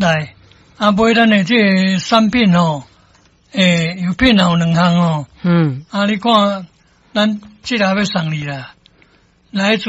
来，啊，买咱的这个产品哦，有片有两项哦。啊，你看，咱即下要送你啦，来。